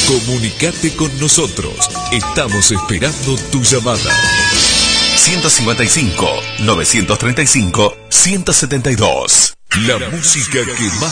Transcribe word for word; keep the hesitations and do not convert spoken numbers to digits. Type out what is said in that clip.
Comunicate con nosotros. Estamos esperando tu llamada. ciento cincuenta y cinco, novecientos treinta y cinco, ciento setenta y dos. La música que más